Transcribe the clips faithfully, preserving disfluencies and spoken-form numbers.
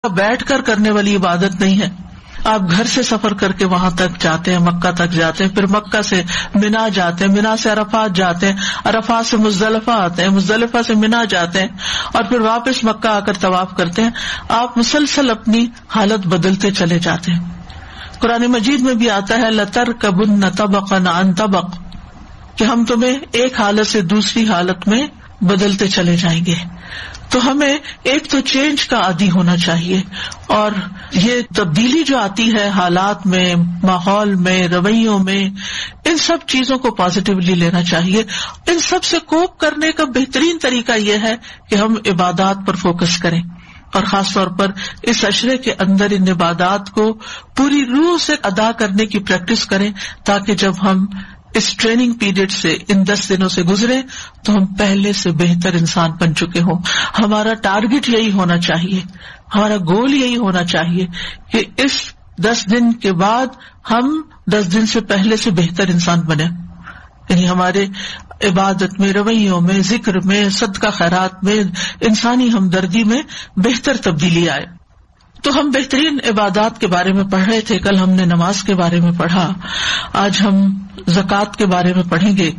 بیٹھ کر کرنے والی عبادت نہیں ہے. آپ گھر سے سفر کر کے وہاں تک جاتے ہیں، مکہ تک جاتے ہیں، پھر مکہ سے منا جاتے ہیں، منا سے عرفات جاتے ہیں، عرفات سے مزدلفہ آتے ہیں، مزدلفہ سے منا جاتے ہیں، اور پھر واپس مکہ آ کر طواف کرتے ہیں. آپ مسلسل اپنی حالت بدلتے چلے جاتے ہیں. قرآن مجید میں بھی آتا ہے لَتَرْكَبُنَّ طَبَقًا عَن طَبَقٍ، کہ ہم تمہیں ایک حالت سے دوسری حالت میں بدلتے چلے جائیں گے. تو ہمیں ایک تو چینج کا عادی ہونا چاہیے، اور یہ تبدیلی جو آتی ہے حالات میں، ماحول میں، رویوں میں، ان سب چیزوں کو پازیٹیولی لینا چاہیے. ان سب سے کوپ کرنے کا بہترین طریقہ یہ ہے کہ ہم عبادات پر فوکس کریں، اور خاص طور پر اس عشرے کے اندر ان عبادات کو پوری روح سے ادا کرنے کی پریکٹس کریں، تاکہ جب ہم اس ٹریننگ پیریڈ سے، ان دس دنوں سے گزرے تو ہم پہلے سے بہتر انسان بن چکے ہوں. ہمارا ٹارگٹ یہی ہونا چاہیے، ہمارا گول یہی ہونا چاہیے کہ اس دس دن کے بعد ہم دس دن سے پہلے سے بہتر انسان بنے، یعنی ہمارے عبادت میں، رویوں میں، ذکر میں، صدقہ خیرات میں، انسانی ہمدردی میں بہتر تبدیلی آئے. تو ہم بہترین عبادات کے بارے میں پڑھ رہے تھے. کل ہم نے نماز کے بارے میں پڑھا، آج ہم زکوٰۃ کے بارے میں پڑھیں گے.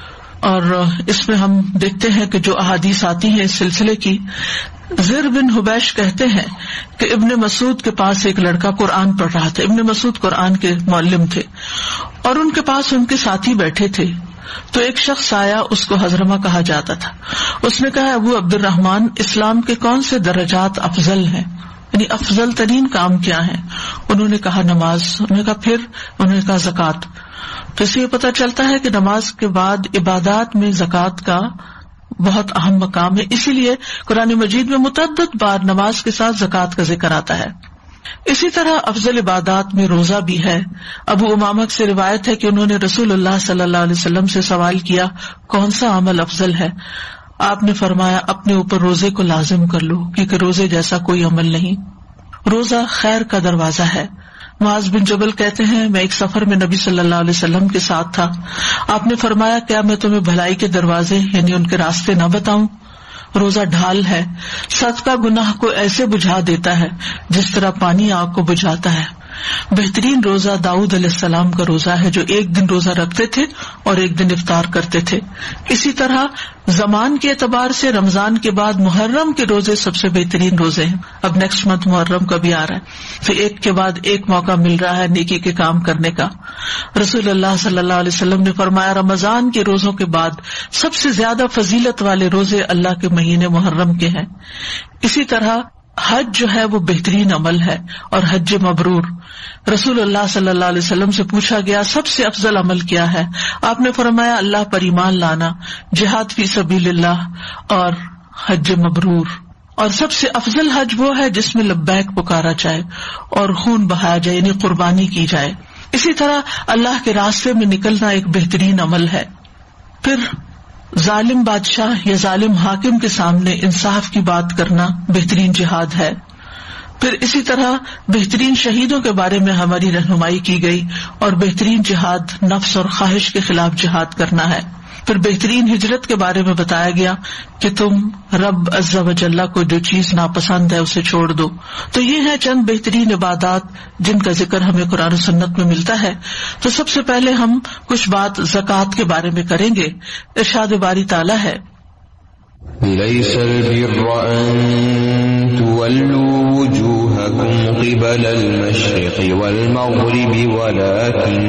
اور اس میں ہم دیکھتے ہیں کہ جو احادیث آتی ہیں اس سلسلے کی. زر بن حبیش کہتے ہیں کہ ابن مسعود کے پاس ایک لڑکا قرآن پڑھ رہا تھا. ابن مسعود قرآن کے معلم تھے، اور ان کے پاس ان کے ساتھی بیٹھے تھے. تو ایک شخص آیا، اس کو حضرمہ کہا جاتا تھا. اس نے کہا ابو عبد الرحمن، اسلام کے کون سے درجات افضل ہیں، یعنی افضل ترین کام کیا ہے؟ انہوں نے کہا نماز. انہوں نے کہا پھر؟ انہوں نے کہا زکوٰۃ. تو اس سے یہ پتہ چلتا ہے کہ نماز کے بعد عبادات میں زکوٰۃ کا بہت اہم مقام ہے. اسی لیے قرآن مجید میں متعدد بار نماز کے ساتھ زکوٰۃ کا ذکر آتا ہے. اسی طرح افضل عبادات میں روزہ بھی ہے. ابو امامہ سے روایت ہے کہ انہوں نے رسول اللہ صلی اللہ علیہ وسلم سے سوال کیا کون سا عمل افضل ہے؟ آپ نے فرمایا اپنے اوپر روزے کو لازم کر لو، کیونکہ روزے جیسا کوئی عمل نہیں. روزہ خیر کا دروازہ ہے. معاذ بن جبل کہتے ہیں میں ایک سفر میں نبی صلی اللہ علیہ وسلم کے ساتھ تھا. آپ نے فرمایا کیا میں تمہیں بھلائی کے دروازے یعنی ان کے راستے نہ بتاؤں؟ روزہ ڈھال ہے، صدقہ گناہ کو ایسے بجھا دیتا ہے جس طرح پانی آگ کو بجھاتا ہے. بہترین روزہ داؤد علیہ السلام کا روزہ ہے، جو ایک دن روزہ رکھتے تھے اور ایک دن افطار کرتے تھے. اسی طرح زمان کے اعتبار سے رمضان کے بعد محرم کے روزے سب سے بہترین روزے ہیں. اب نیکسٹ منتھ محرم کا بھی آ رہا ہے، تو ایک کے بعد ایک موقع مل رہا ہے نیکی کے کام کرنے کا. رسول اللہ صلی اللہ علیہ وسلم نے فرمایا رمضان کے روزوں کے بعد سب سے زیادہ فضیلت والے روزے اللہ کے مہینے محرم کے ہیں. اسی طرح حج جو ہے وہ بہترین عمل ہے، اور حج مبرور. رسول اللہ صلی اللہ علیہ وسلم سے پوچھا گیا سب سے افضل عمل کیا ہے؟ آپ نے فرمایا اللہ پر ایمان لانا، جہاد فی سبیل اللہ، اور حج مبرور. اور سب سے افضل حج وہ ہے جس میں لبیک پکارا جائے اور خون بہایا جائے، یعنی قربانی کی جائے. اسی طرح اللہ کے راستے میں نکلنا ایک بہترین عمل ہے. پھر ظالم بادشاہ یا ظالم حاکم کے سامنے انصاف کی بات کرنا بہترین جہاد ہے. پھر اسی طرح بہترین شہیدوں کے بارے میں ہماری رہنمائی کی گئی، اور بہترین جہاد نفس اور خواہش کے خلاف جہاد کرنا ہے. پھر بہترین ہجرت کے بارے میں بتایا گیا کہ تم رب عز و جل کو جو چیز ناپسند ہے اسے چھوڑ دو. تو یہ ہے چند بہترین عبادات جن کا ذکر ہمیں قرآن و سنت میں ملتا ہے. تو سب سے پہلے ہم کچھ بات زکوٰۃ کے بارے میں کریں گے. ارشاد باری تعالیٰ ہے ليس البر أن تولوا وجوهكم قبل المشرق والمغرب ولكن